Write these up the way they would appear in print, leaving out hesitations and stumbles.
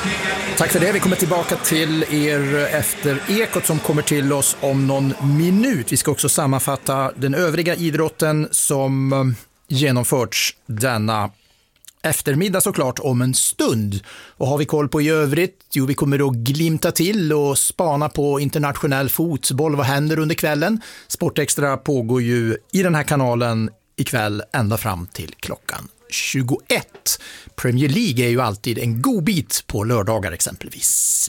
Tack för det. Vi kommer tillbaka till er efter Ekot som kommer till oss om någon minut. Vi ska också sammanfatta den övriga idrotten som genomförts denna eftermiddag såklart om en stund. Och har vi koll på i övrigt? Jo, vi kommer att glimta till och spana på internationell fotboll. Vad händer under kvällen? Sportextra pågår ju i den här kanalen ikväll ända fram till klockan 21. Premier League är ju alltid en god bit på lördagar exempelvis.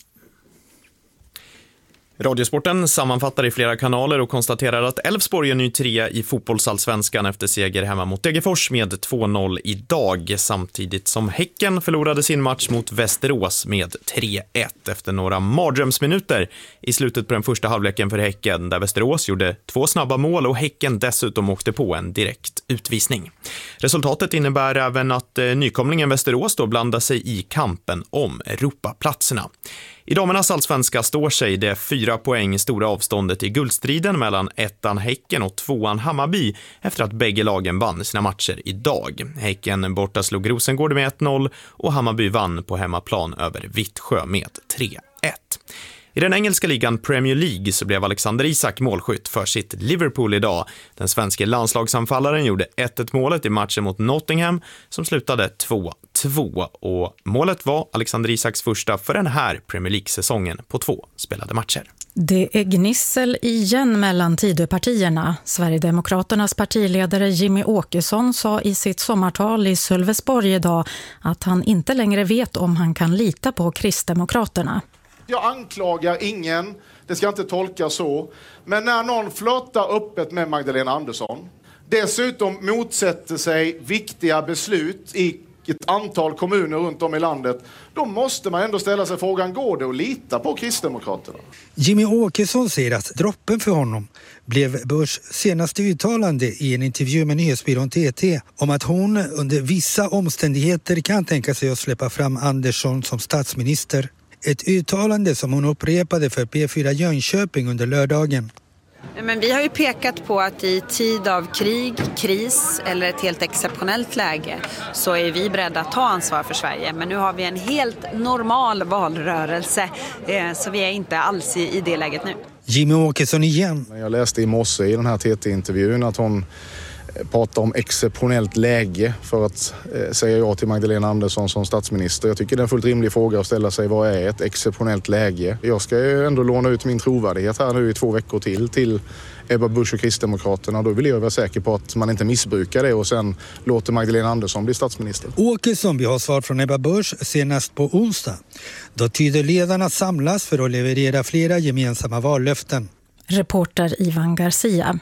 Radiosporten sammanfattar i flera kanaler och konstaterar att Elfsborg är ny 3 i fotbollsallsvenskan efter seger hemma mot Degerfors med 2-0 idag, samtidigt som Häcken förlorade sin match mot Västerås med 3-1 efter några mardrömsminuter i slutet på den första halvleken för Häcken, där Västerås gjorde 2 snabba mål och Häcken dessutom åkte på en direkt utvisning. Resultatet innebär även att nykomlingen Västerås då blandar sig i kampen om Europaplatserna. I damernas allsvenska står sig det 4 poäng stora avståndet i guldstriden mellan 1:an Häcken och 2:an Hammarby efter att bägge lagen vann sina matcher idag. Häcken borta slog Rosengård med 1-0 och Hammarby vann på hemmaplan över Vittsjö med 3-1. I den engelska ligan Premier League så blev Alexander Isak målskytt för sitt Liverpool idag. Den svenska landslagsanfallaren gjorde 1-1 målet i matchen mot Nottingham som slutade 2-2. Och målet var Alexander Isaks första för den här Premier League-säsongen på 2 spelade matcher. Det är gnissel igen mellan Tidöpartierna. Sverigedemokraternas partiledare Jimmy Åkesson sa i sitt sommartal i Sölvesborg idag att han inte längre vet om han kan lita på Kristdemokraterna. Jag anklagar ingen, det ska inte tolkas så. Men när någon flörtar öppet med Magdalena Andersson, dessutom motsätter sig viktiga beslut i ett antal kommuner runt om i landet, då måste man ändå ställa sig frågan, går det att lita på Kristdemokraterna? Jimmy Åkesson säger att droppen för honom blev Buschs senaste uttalande i en intervju med nyhetsbyrån TT om att hon under vissa omständigheter kan tänka sig att släppa fram Andersson som statsminister. Ett uttalande som hon upprepade för P4 Jönköping under lördagen. Men vi har ju pekat på att i tid av krig, kris eller ett helt exceptionellt läge så är vi beredda att ta ansvar för Sverige. Men nu har vi en helt normal valrörelse så vi är inte alls i det läget nu. Jimmy Åkesson igen. Jag läste i morse i den här TT-intervjun att hon pratar om exceptionellt läge för att säga ja till Magdalena Andersson som statsminister. Jag tycker det är en fullt rimlig fråga att ställa sig, vad är ett exceptionellt läge? Jag ska ju ändå låna ut min trovärdighet här nu i 2 veckor till Ebba Busch och Kristdemokraterna. Då vill jag vara säker på att man inte missbrukar det och sen låter Magdalena Andersson bli statsminister. Åkesson vill ha svar från Ebba Busch senast på onsdag. Då Tidöledarna samlas för att leverera flera gemensamma vallöften. Reporter Ivan Garcia.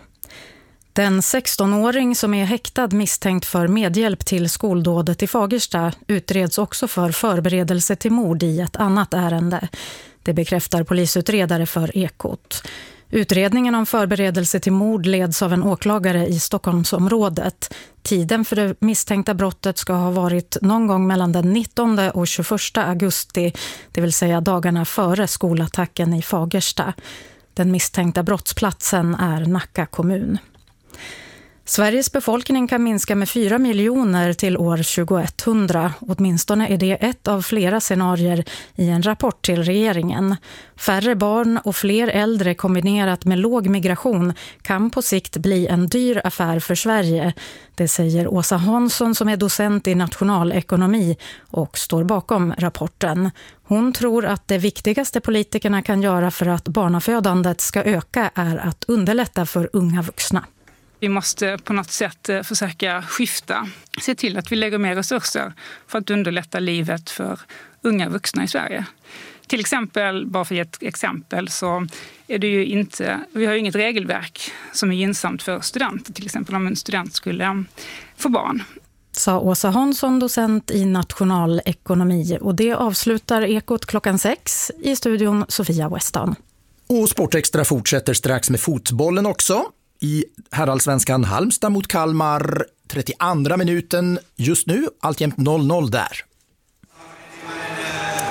Den 16-åring som är häktad misstänkt för medhjälp till skoldådet i Fagersta utreds också för förberedelse till mord i ett annat ärende. Det bekräftar polisutredare för Ekot. Utredningen om förberedelse till mord leds av en åklagare i Stockholmsområdet. Tiden för det misstänkta brottet ska ha varit någon gång mellan den 19 och 21 augusti, det vill säga dagarna före skolattacken i Fagersta. Den misstänkta brottsplatsen är Nacka kommun. Sveriges befolkning kan minska med 4 miljoner till år 2100. Åtminstone är det ett av flera scenarier i en rapport till regeringen. Färre barn och fler äldre kombinerat med låg migration kan på sikt bli en dyr affär för Sverige. Det säger Åsa Hansson som är docent i nationalekonomi och står bakom rapporten. Hon tror att det viktigaste politikerna kan göra för att barnafödandet ska öka är att underlätta för unga vuxna. Vi måste på något sätt försöka skifta, se till att vi lägger mer resurser för att underlätta livet för unga vuxna i Sverige. Till exempel, bara för ett exempel, så är det ju inte, vi har ju inget regelverk som är gynnsamt för studenter, till exempel om en student skulle få barn. Sa Åsa Hansson, docent i nationalekonomi, och det avslutar Ekot klockan 6 i studion Sofia Weston. Och Sportextra fortsätter strax med fotbollen också. I herrallsvenskan Halmstad mot Kalmar, 32 minuten just nu, alltjämt 0-0 där.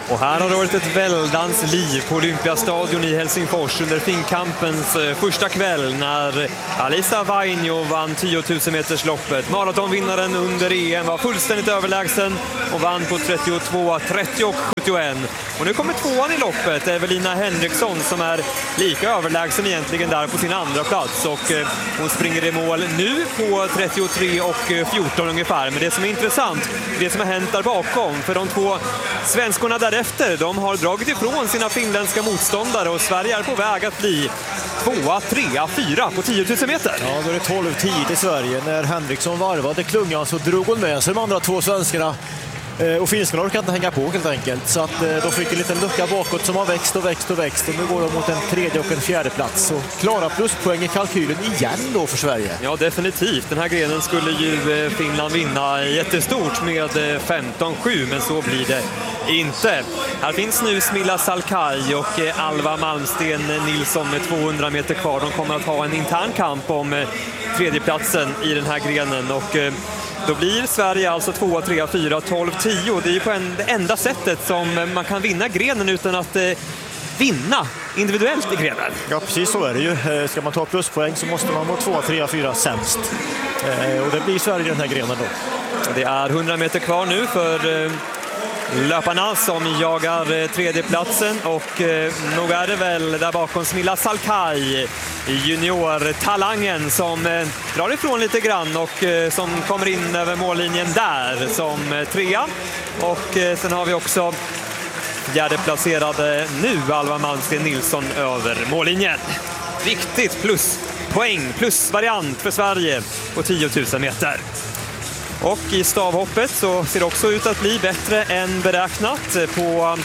Och här har det varit ett väldans liv på Olympiastadion i Helsingfors under finkampens första kväll när Alisa Vainio vann 10 000 meters loppet. Maratonvinnaren under EM var fullständigt överlägsen och vann på 32:30 och 71. Och nu kommer tvåan i loppet, Evelina Henriksson, som är lika överlägsen egentligen där på sin andra plats. Och hon springer i mål nu på 33 och 14 ungefär. Men det som är intressant, det som har hänt där bakom, för de två svenskorna därefter, de har dragit ifrån sina finländska motståndare och Sverige är på väg att bli 2, 3, 4 på 10 000 meter. Ja, då är det 12-10 till Sverige. När Henriksson varvade klungan så drog hon med sig de andra två svenskarna. Och finskarna orkar inte hänga på helt enkelt. Så att de fick en liten lucka bakåt som har växt och växt och växt. Och nu går de mot en tredje och en fjärde plats. Så klara pluspoäng i kalkylen igen då för Sverige. Ja, definitivt. Den här grenen skulle ju Finland vinna jättestort med 15-7, men så blir det inte. Här finns nu Smilla Salkai och Alva Malmsten Nilsson med 200 meter kvar. De kommer att ha en intern kamp om tredjeplatsen i den här grenen. Och då blir Sverige alltså 2, 3, 4, 12, 10. Det är ju på det enda sättet som man kan vinna grenen utan att vinna individuellt i grenen. Ja, precis så är det ju. Ska man ta pluspoäng så måste man vara 2, 3, 4 sämst. Och det blir Sverige i den här grenen då. Det är 100 meter kvar nu för löparna som jagar tredjeplatsen, och nog är det väl där bakom Smilla Salkai, junior-talangen, som drar ifrån lite grann och som kommer in över mållinjen där som trea. Och sen har vi också fjärdeplacerade nu Alva Malmsten Nilsson över mållinjen. Viktigt pluspoäng, plusvariant för Sverige på 10 000 meter. Och i stavhoppet så ser det också ut att bli bättre än beräknat. På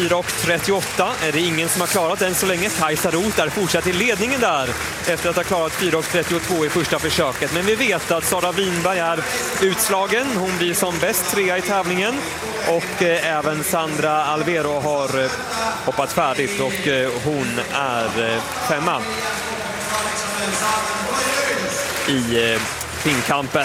4:38 är det ingen som har klarat än så länge. Kajsa Roth är fortsatt i ledningen där efter att ha klarat 4:32 i första försöket. Men vi vet att Sara Winberg är utslagen. Hon blir som bäst trea i tävlingen. Och även Sandra Alvero har hoppat färdigt och hon är femma i finkampen.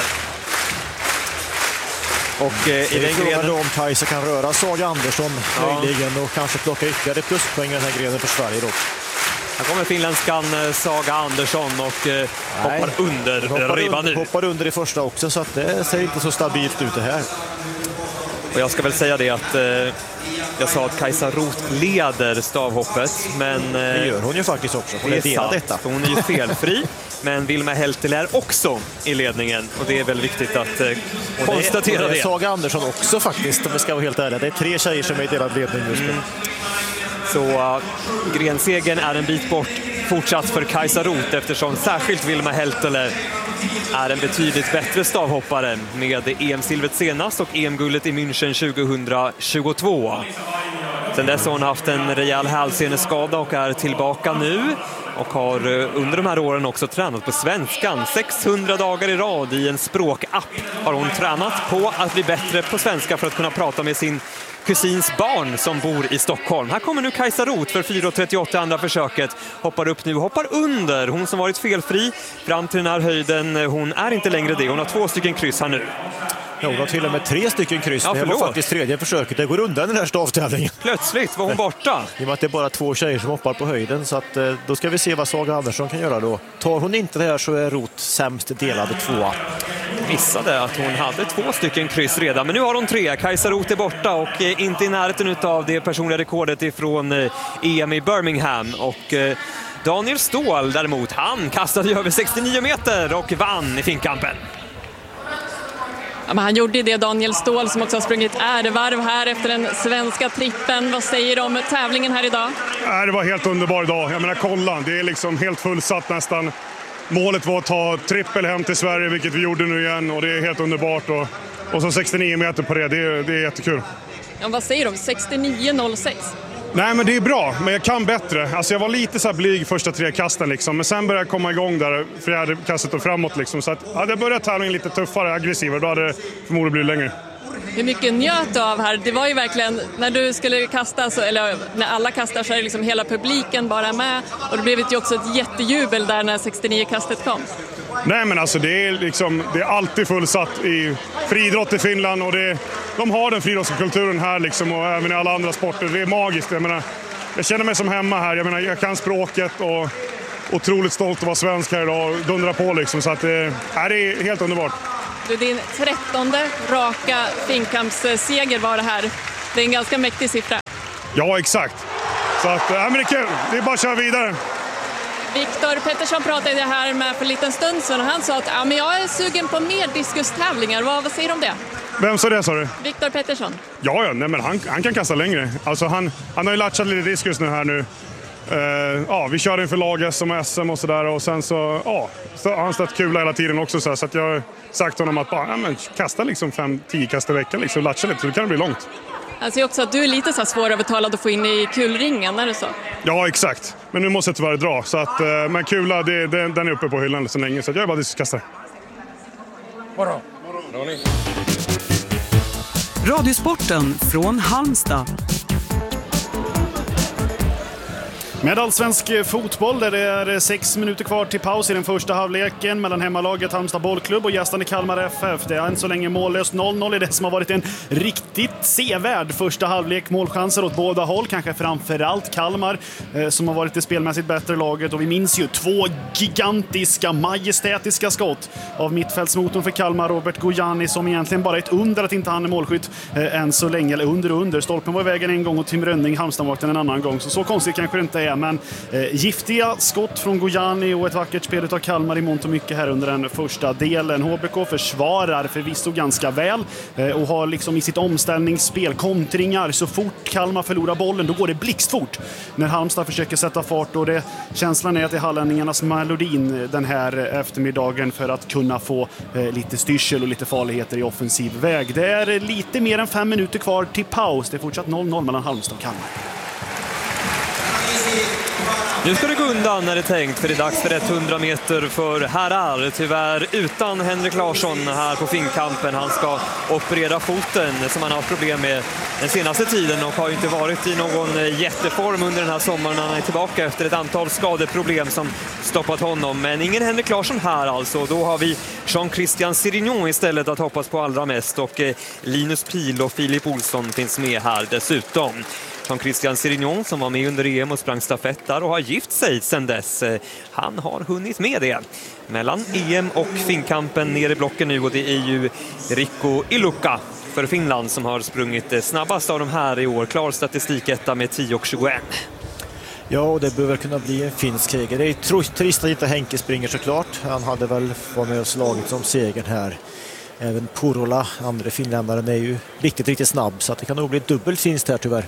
Och i den grenen om Kajsa kan röra Saga Andersson möjligen och kanske plocka ytterligare pluspoäng i den här grenen för Sverige då. Här kommer finländskan Saga Andersson och hoppar under ribban nu. Hoppar under i första också, så att det ser inte så stabilt ut det här. Och jag ska väl säga det att jag sa att Kajsa Roth leder stavhoppet, men det gör hon ju faktiskt också. Hon är delad detta. Hon är ju felfri. Men Vilma Heltel är också i ledningen, och det är väl viktigt att konstatera det. Saga Andersson också faktiskt, om vi ska vara helt ärliga. Det är 3 tjejer som är i delad ledning just nu. Så grensegern är en bit bort fortsatt för Kajsa Roth, eftersom särskilt Vilma Heltel är en betydligt bättre stavhoppare med EM-silvret senast och EM-guldet i München 2022. Sen dess har hon haft en rejäl hälseneskada och är tillbaka nu. Och har under de här åren också tränat på svenskan. 600 dagar i rad i en språkapp har hon tränat på att bli bättre på svenska för att kunna prata med sin kusins barn som bor i Stockholm. Här kommer nu Kajsa Roth för 4:38 andra försöket. Hoppar upp nu, hoppar under. Hon som varit felfri fram till den här höjden. Hon är inte längre det. Hon har 2 stycken kryss här nu. Ja, hon har till och med 3 stycken kryss. Det var faktiskt tredje försöket. Det går undan den här stavtävlingen. Plötsligt var hon borta. I och med att det är bara 2 tjejer som hoppar på höjden. Så att, då ska vi se vad Saga Andersson kan göra då. Tar hon inte det här så är Roth sämst delade 2. Missade att hon hade 2 stycken kryss redan. Men nu har hon 3. Kajsa Roth är borta och inte i närheten av det personliga rekordet ifrån EM i Birmingham. Och Daniel Ståhl däremot, han kastade över 69 meter och vann i finkampen. Ja, men han gjorde det, Daniel Ståhl, som också har sprungit ärevarv här efter den svenska trippen. Vad säger du om tävlingen här idag? Det var helt underbar idag. Jag menar, kolla, det är liksom helt fullsatt nästan. Målet var att ta trippel hem till Sverige, vilket vi gjorde nu igen, och det är helt underbart. Och så 69 meter på det är jättekul. Ja, vad säger du om 69,06? Nej, men det är bra, men jag kan bättre. Alltså jag var lite så här blyg första 3 kasten liksom, men sen började jag komma igång där fjärde kastet och framåt liksom. Så att hade jag börjat tävlingen lite tuffare, aggressivare, då hade det förmodligen blivit längre. Hur mycket njöt du av här? Det var ju verkligen, när du skulle kasta, eller när alla kastar så är det liksom hela publiken bara med. Och det blev ju också ett jättejubel där när 69-kastet kom. Nej, men alltså det är alltid fullsatt i friidrott i Finland, och det de har den friidrottskulturen här liksom, och även i alla andra sporter. Det är magiskt. Jag känner mig som hemma här. Jag kan språket och otroligt stolt att vara svensk här idag och dundra på liksom. Så att det är helt underbart. Du, din 13:e raka finkampsseger var det här. Det är en ganska mäktig siffra. Ja, exakt. Så att, men det är kul. Det är bara att köra vidare. Viktor Pettersson pratade jag här med för en liten stund sedan och han sa att men jag är sugen på mer diskustävlingar. Vad säger du om det? Vem sa det, sa du? Viktor Pettersson. Ja, nej, men han kan kasta längre. Alltså han har ju latchat lite diskus nu här nu. Vi körde inför lag SM och sådär, och sen så har han stått kula hela tiden också, så att jag har sagt honom att kasta liksom 5-10 kast i veckan, liksom, latcha lite, så det kan bli långt. Jag ser också att du är lite så svårövertalad att få in i kulringen, är det så? Ja, exakt. Men nu måste jag tyvärr dra, så att, men kula, den är uppe på hyllan så länge, så jag är bara diskuskastare. Morgon. Radiosporten från Halmstad. Med allsvensk fotboll där det är 6 minuter kvar till paus i den första halvleken mellan hemmalaget Halmstad bollklubb och gästande Kalmar FF. Det är än så länge mållöst 0-0 i det som har varit en riktigt sevärd första halvlek. Målchanser åt båda håll, kanske framförallt Kalmar som har varit det spelmässigt bättre laget. Och vi minns ju 2 gigantiska, majestätiska skott av mittfältsmotorn för Kalmar, Robert Gojani, som egentligen bara är ett under att inte han är målskytt än så länge. Eller under. Stolpen var i vägen en gång och Tim Rönning, Halmstadvakten, en annan gång. Så konstigt kanske det inte är. Men giftiga skott från Gojani och ett vackert spel av Kalmar i mångt och mycket här under den första delen. HBK försvarar förvisso ganska väl och har liksom i sitt omställningsspel kontringar. Så fort Kalmar förlorar bollen, då går det blixtfort när Halmstad försöker sätta fart, och känslan är att det är hallänningarnas melodin den här eftermiddagen för att kunna få lite styrsel och lite farligheter i offensiv väg. Det är lite mer än 5 minuter kvar till paus. Det är fortsatt 0-0 mellan Halmstad och Kalmar. Nu ska det gå undan när det är tänkt, för det är dags för 100 meter för herrar. Tyvärr utan Henrik Larsson här på finkampen. Han ska operera foten som han har haft problem med den senaste tiden och har ju inte varit i någon jätteform under den här sommaren. Han är tillbaka efter ett antal skadeproblem som stoppat honom. Men ingen Henrik Larsson här alltså. Då har vi Jean-Christian Sirignon istället att hoppas på allra mest, och Linus Pihl och Filip Olsson finns med här dessutom. Jean-Christian Sirignon som var med under EM och sprang stafettar och har gift sig sedan dess. Han har hunnit med det. Mellan EM och finkampen ner i blocken nu, och det är ju Rico Iluka för Finland som har sprungit snabbast av de här i år. Klar statistiketta med 10:21. Ja, och det behöver kunna bli en finsk seger. Det är trist att inte Henke springer såklart. Han hade väl varit med och slagit som segern här. Även Porola, andra finländaren, är ju riktigt snabb, så att det kan nog bli dubbelt finst här tyvärr.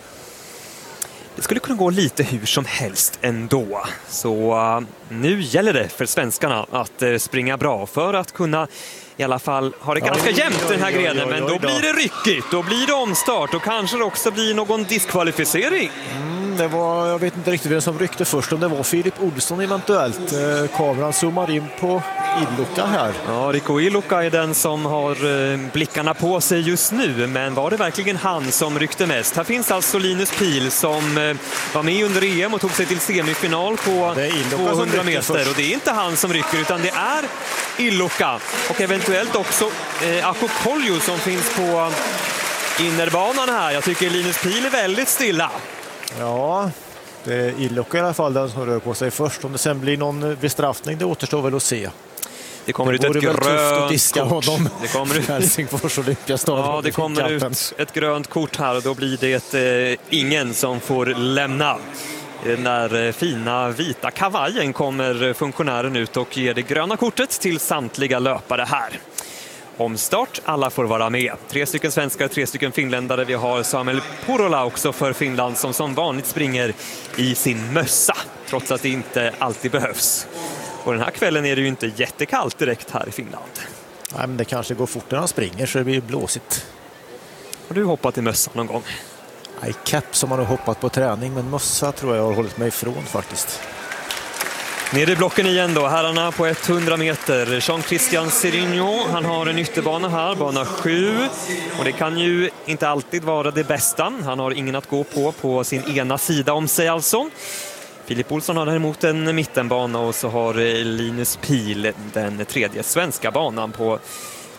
Det skulle kunna gå lite hur som helst ändå. Så nu gäller det för svenskarna att springa bra för att kunna i alla fall ha det ganska jämnt den här grenen. Men då blir det ryckigt, då blir det omstart och kanske det också blir någon diskvalificering. Jag vet inte riktigt vem som ryckte först, om det var Filip Olsson eventuellt. Kameran zoomar in på Iluka här. Ja, Rico Iluka är den som har blickarna på sig just nu, men var det verkligen han som ryckte mest? Här finns alltså Linus Pihl som var med under EM och tog sig till semifinal på 200 meter, och det är inte han som rycker utan det är Iluka och eventuellt också Aku Kolju som finns på innerbanan här. Jag tycker Linus Pihl är väldigt stilla. Ja, det är Iluka i alla fall den som rör på sig först. Om det sen blir någon bestraffning, det återstår väl att se. Det kommer ut ett grönt kort. Det kommer ut Helsingfors Olympiastadion. Ja, det kommer ut ett grönt kort här och då blir det ingen som får lämna. Den där fina vita kavajen kommer funktionären ut och ger det gröna kortet till samtliga löpare här. Omstart, alla får vara med. 3 stycken svenskar, 3 stycken finländare. Vi har Samuel Porola också för Finland som vanligt springer i sin mössa, trots att det inte alltid behövs. Och den här kvällen är det ju inte jättekallt direkt här i Finland. Nej, men det kanske går fort när han springer så det blir blåsigt. Har du hoppat i mössa någon gång? Nej, kepp som har hoppat på träning, men mössa tror jag har hållit mig ifrån faktiskt. Nere i blocken igen då, herrarna på 100 meter. Jean-Christian Sirignon, han har en ytterbana här, bana 7. Och det kan ju inte alltid vara det bästa. Han har ingen att gå på sin ena sida om sig alltså. Filip Olsson har däremot en mittenbana och så har Linus Pihl den tredje svenska banan på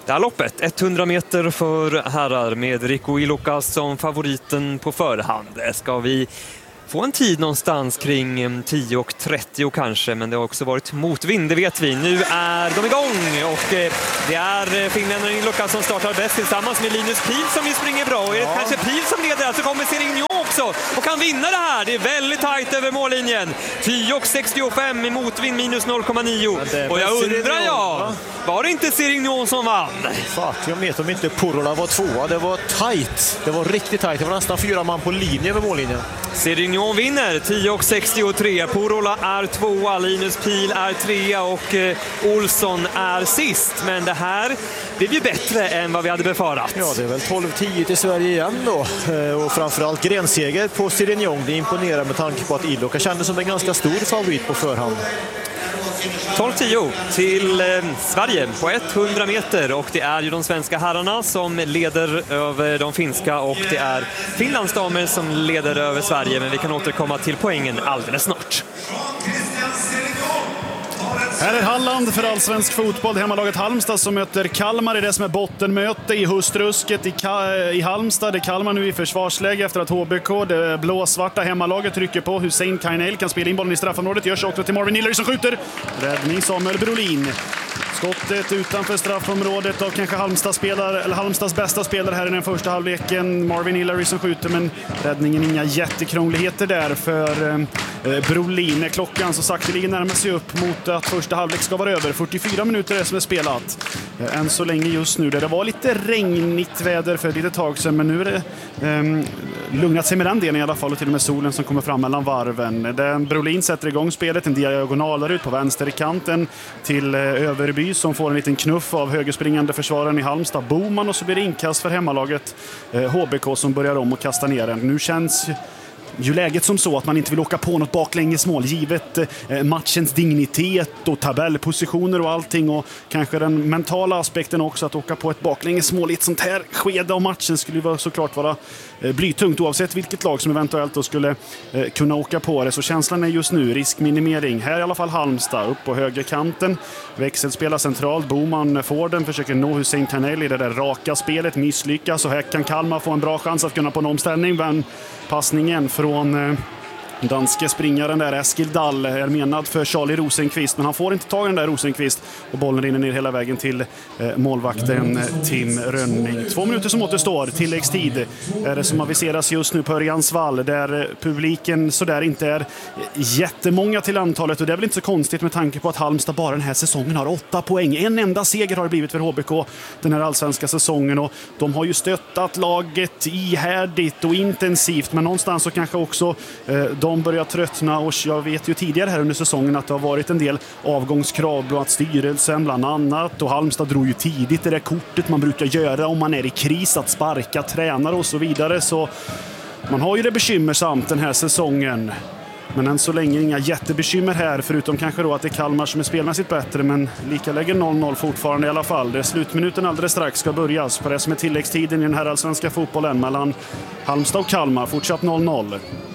Det här loppet, 100 meter för herrar med Rico Ilokas som favoriten på förhand. Ska vi få en tid någonstans kring 10:30 kanske, men det har också varit motvind, det vet vi. Nu är de igång och det är finländaren Ilokas som startar bäst tillsammans med Linus Pihl som ju springer bra. Och är det kanske Pihl som leder, så kommer Sérignon också och kan vinna det här. Det är väldigt tajt över mållinjen. 10:65 i motvind, minus 0,9. Och jag undrar, var det inte Sérignon som vann? Jag vet om inte Purola var tvåa. Det var tajt. Det var riktigt tajt. Det var nästan 4 man på linje över mållinjen. Sérignon vinner 10:63. Purola är tvåa, Linus Pihl är trea och Olsson är sist. Men det här blev ju bättre än vad vi hade befarat. Ja, det är väl 12-10 till Sverige igen då. Och framförallt grenseger på Sérignon. Det imponerar med tanke på att Iloka kändes som en ganska stor favorit på förhand. 12-10 till Sverige på 100 meter och det är ju de svenska herrarna som leder över de finska och det är Finlands damer som leder över Sverige, men vi kan återkomma till poängen alldeles snart. Här är Halland för allsvensk fotboll. Hemmalaget Halmstad som möter Kalmar i det som är bottenmöte i hustrusket i Halmstad. Det är Kalmar nu i försvarsläge efter att HBK, det blåsvarta hemmalaget, trycker på. Hussein Kainel kan spela in bollen i straffområdet. Görs också till Marvin Hiller som skjuter. Räddning Samuel Brolin. Skottet utanför straffområdet av kanske Halmstads bästa spelare här i den första halvleken. Marvin Hiller som skjuter, men räddningen inga jättekrångligheter där för Brolin. Klockan så sakteligen närmar sig upp mot att första halvlek ska vara över. 44 minuter är det som är spelat. Än så länge just nu. Det var lite regnigt väder för ett litet tag sedan, men nu är det lugnat sig med den delen i alla fall, och till och med solen som kommer fram mellan varven. Brolin sätter igång spelet, en diagonalare ut på vänsterkanten till Överby som får en liten knuff av högerspringande försvararen i Halmstad, Boman, och så blir det inkast för hemmalaget HBK som börjar om och kastar ner den. Nu känns ju läget som så att man inte vill åka på något baklängesmål givet matchens dignitet och tabellpositioner och allting, och kanske den mentala aspekten också, att åka på ett baklängesmål i ett sånt här skede av matchen skulle ju såklart vara blytungt oavsett vilket lag som eventuellt då skulle kunna åka på det. Så känslan är just nu riskminimering. Här i alla fall Halmstad upp på högerkanten. Växelspela centralt. Boman får den, försöker nå Hussein Kainel i det där raka spelet, misslyckas, och här kan Kalmar få en bra chans att kunna på en omställning. Men passningen från danske springaren där, Eskil Dahl, är menad för Charlie Rosenqvist, men han får inte ta den där Rosenqvist, och bollen rinner ner hela vägen till målvakten Tim Rönning. 2 minuter som återstår, tilläggstid är det som aviseras just nu på Örjansvall, där publiken så där inte är jättemånga till antalet, och det är väl inte så konstigt med tanke på att Halmstad bara den här säsongen har 8 poäng. En enda seger har det blivit för HBK den här allsvenska säsongen, och de har ju stöttat laget ihärdigt och intensivt, men någonstans så kanske också de börjar tröttna, och jag vet ju tidigare här under säsongen att det har varit en del avgångskrav bland styrelsen bland annat, och Halmstad drog ju tidigt det där kortet man brukar göra om man är i kris, att sparka tränare och så vidare, så man har ju det bekymmersamt den här säsongen. Men än så länge inga jättebekymmer här, förutom kanske då att det är Kalmar som är spelmässigt bättre, men lika lägger 0-0 fortfarande i alla fall. Det är slutminuten alldeles strax ska börjas på det som är tilläggstiden i den här allsvenska fotbollen mellan Halmstad och Kalmar. Fortsatt 0-0.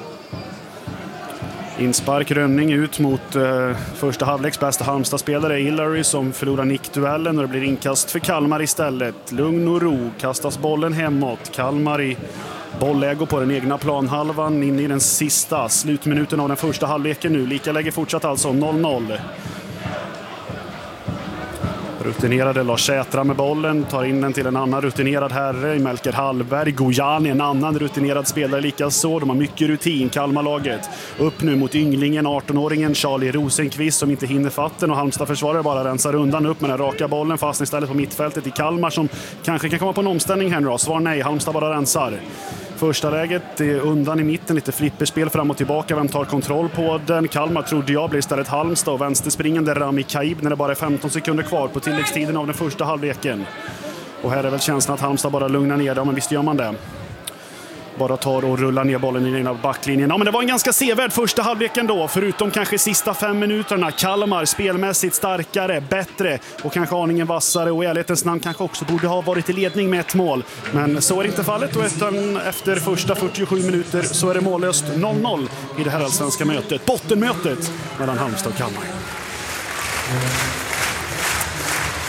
Inspark Rönning ut mot första halvleks bästa Halmstad-spelare Hillary som förlorar nickduellen, och det blir inkast för Kalmar istället. Lugn och ro, kastas bollen hemåt. Kalmar i bollägo på den egna planhalvan in i den sista slutminuten av den första halvleken nu. Lika läge fortsatt alltså 0-0. Rutinerade Lars Sätra med bollen, tar in den till en annan rutinerad herre, Melker Hallberg. Gojani, en annan rutinerad spelare lika så. De har mycket rutin, Kalmarlaget. Upp nu mot ynglingen, 18-åringen Charlie Rosenqvist som inte hinner fatten, och Halmstad försvarare bara rensar undan upp med den raka bollen, fast istället på mittfältet i Kalmar som kanske kan komma på en omställning här nu då. Svar nej, Halmstad bara rensar. Första läget är undan i mitten, lite flipperspel fram och tillbaka. Vem tar kontroll på den? Kalmar trodde jag blir istället Halmstad, och vänsterspringande Rami Kaib när det bara är 15 sekunder kvar på tilläggstiden av den första halvleken. Och här är väl känslan att Halmstad bara lugnar ner det, men visst gör man det. Bara tar och rullar ner bollen i den här backlinjen. Ja, men det var en ganska sevärd första halvleken då, förutom kanske sista 5 minuterna. Kalmar spelmässigt starkare, bättre och kanske aningen vassare, och i ärlighetens namn kanske också borde ha varit i ledning med ett mål. Men så är inte fallet, och efter första 47 minuter så är det mållöst 0-0 i det här allsvenska mötet. Bottenmötet mellan Halmstad och Kalmar.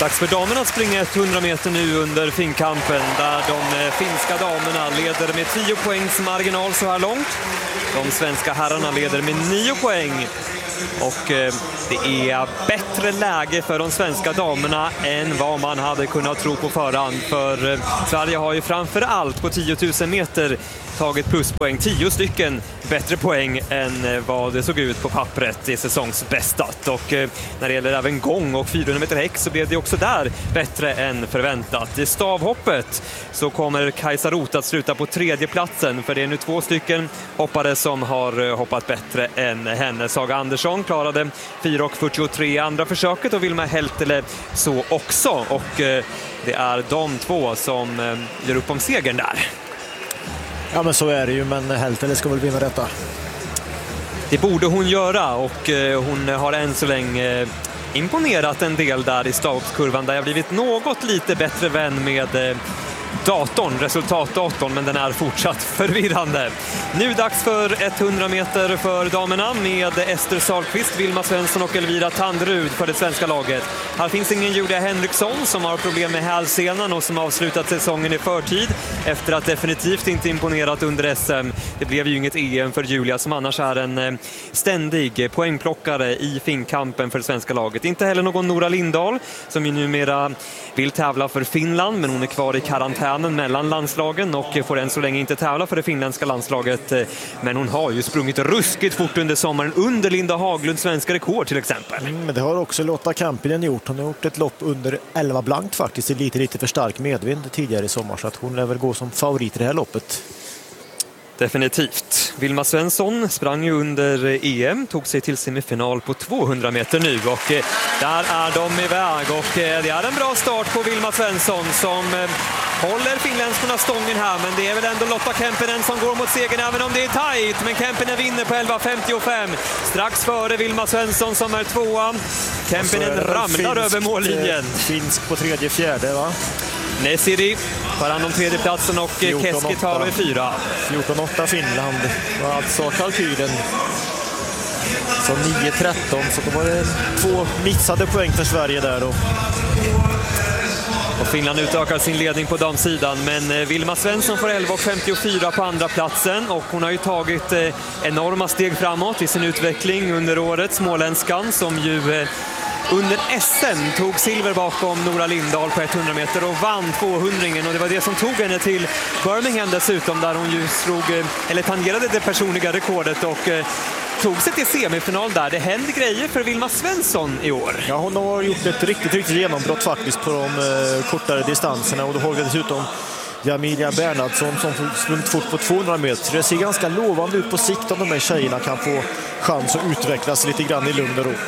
Dags för damerna att springa 100 meter nu under finkampen, där de finska damerna leder med 10 poängs marginal så här långt. De svenska herrarna leder med 9 poäng. Och det är bättre läge för de svenska damerna än vad man hade kunnat tro på förhand. För Sverige har ju framför allt på 10 000 meter tagit pluspoäng, 10 stycken bättre poäng än vad det såg ut på pappret i säsongsbästat. Och när det gäller även gång och 400 meter häck så blev det också där bättre än förväntat. I stavhoppet så kommer Kajsa Roth att sluta på 3:e platsen, för det är nu 2 stycken hoppare som har hoppat bättre än henne. Saga Andersson klarade 4:43 andra försöket och Vilma Heltele så också. Och det är de 2 som gör upp om segern där. Ja, men så är det ju, men Heltele ska väl vinna detta. Det borde hon göra, och hon har än så länge imponerat en del där i stavhoppskurvan, där jag blivit något lite bättre vän med resultatdatorn, men den är fortsatt förvirrande. Nu dags för 100 meter för damerna med Ester Sahlqvist, Vilma Svensson och Elvira Tanderud för det svenska laget. Här finns ingen Julia Henriksson som har problem med hälsenan och som avslutat säsongen i förtid efter att definitivt inte imponerat under SM. Det blev ju inget EM för Julia, som annars är en ständig poängplockare i finkampen för det svenska laget. Inte heller någon Nora Lindahl, som ju numera vill tävla för Finland, men hon är kvar i karantänen mellan landslagen och får än så länge inte tävla för det finländska landslaget. Men hon har ju sprungit ruskigt fort under sommaren, under Linda Haglunds svenska rekord till exempel. Men det har också Lotta Kampinen gjort. Hon har gjort ett lopp under 11 blankt faktiskt, i lite för stark medvind tidigare i sommar, så att hon lär väl gå som favorit i det här loppet. Definitivt. Vilma Svensson sprang ju under EM, tog sig till semifinal på 200 meter nu, och där är de iväg, och det är en bra start på Vilma Svensson som håller finländskorna stången här, men det är väl ändå Lotta Kempinen som går mot segern, även om det är tajt, men Kempinen vinner på 11:55, strax före Vilma Svensson som är 2:a. Kempinen ramlar över mållinjen. Finsk på 3:e, 4:e va? Nesiri tar hand om 3:e platsen och Keskitalo är 4. 14:8 Finland var alltså kalkylen. Så 9:13, så då var det 2 missade poäng för Sverige där då. Och Finland utökar sin ledning på damsidan, men Vilma Svensson får 11:54 på andra platsen, och hon har ju tagit enorma steg framåt i sin utveckling under året. Småländskan som ju under SM tog silver bakom Nora Lindahl på 100 meter och vann 200-ringen, och det var det som tog henne till Birmingham dessutom, där hon ju tangerade det personliga rekordet och tog sig till semifinal där. Det händer grejer för Vilma Svensson i år. Ja, hon har gjort ett riktigt genombrott faktiskt på de kortare distanserna, och då har vi dessutom Jamilia Bernhardsson som sprungit fort på 200 meter. Det ser ganska lovande ut på sikt om de här tjejerna kan få chans att utvecklas lite grann i lugn och ro.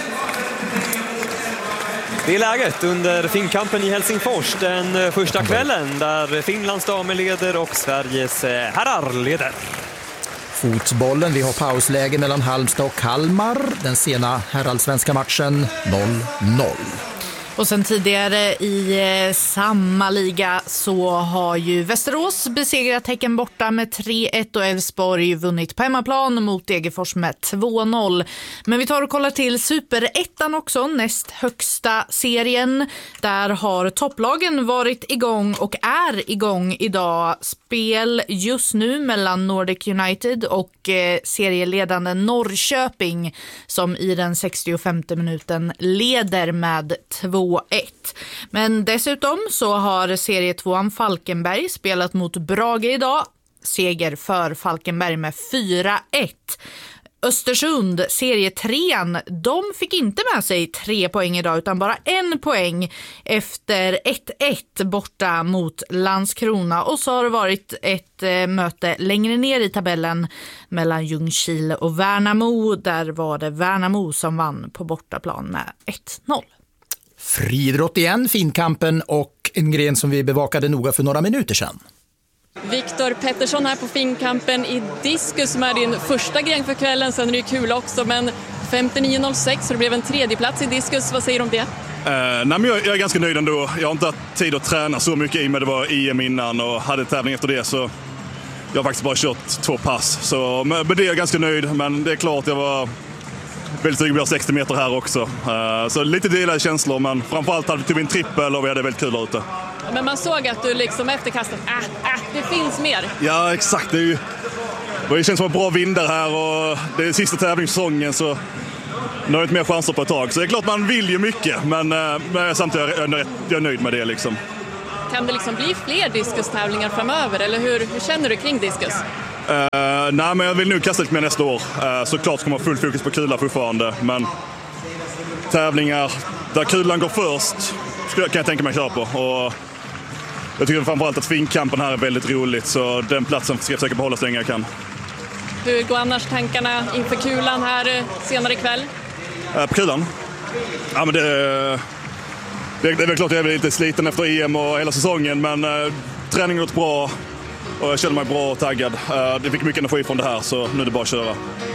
Det är läget under finkampen i Helsingfors den första kvällen, där Finlands damer leder och Sveriges herrar leder. Fotbollen, vi har pausläge mellan Halmstad och Kalmar. Den sena herrallsvenska matchen 0-0. Och sen tidigare i samma liga så har ju Västerås besegrat Häcken borta med 3-1 och Elfsborg vunnit på hemmaplan mot Degerfors med 2-0. Men vi tar och kollar till Superettan också, näst högsta serien. Där har topplagen varit igång och är igång idag. Spel just nu mellan Nordic United och serieledande Norrköping, som i den 65:e minuten leder med 2-1. Men dessutom så har serie 2 Falkenberg spelat mot Brage idag. Seger för Falkenberg med 4-1. Östersund, serie 3, de fick inte med sig 3 poäng idag utan bara 1 poäng efter 1-1 borta mot Landskrona. Och så har det varit ett möte längre ner i tabellen mellan Ljungskile och Värnamo. Där var det Värnamo som vann på bortaplan med 1-0. Friidrott igen, finkampen, och en gren som vi bevakade noga för några minuter sedan. Viktor Pettersson här på finkampen i diskus, som är din första gren för kvällen. Sen är det ju kul också, men 59,06, så det blev en 3:e plats i diskus. Vad säger du om det? Nej, men jag är ganska nöjd ändå. Jag har inte haft tid att träna så mycket i och med det var EM innan och hade tävling efter det, så jag har faktiskt bara kört 2 pass. Så med det är jag ganska nöjd, men det är klart jag var väldigt sugen på att 60 meter här också. Så lite delade känslor, men framförallt hade vi typ en trippel och vi hade väldigt kul där ute. Men man såg att du liksom efter kastet, det finns mer. Ja, exakt. Det känns som en bra vindar här och det är sista tävlingssäsongen, så nu har jag inte mer chanser på ett tag. Så det är klart man vill ju mycket, men samtidigt är jag nöjd med det liksom. Kan det liksom bli fler diskustävlingar framöver, eller hur känner du kring diskus? Nej, men jag vill nu kasta lite mer nästa år. Såklart kommer full fokus på kulan fortfarande, men tävlingar där kulan går först kan jag tänka mig att köra på. Och jag tycker framförallt att finkampen här är väldigt roligt, så den platsen ska jag försöka behålla så länge jag kan. Hur går annars tankarna inför kulan här senare ikväll? På kulan? Ja, men det är väl klart att jag är lite sliten efter EM och hela säsongen, men träningen har gått bra och jag känner mig bra och taggad. Det fick mycket energi från det här, så nu är det bara att köra.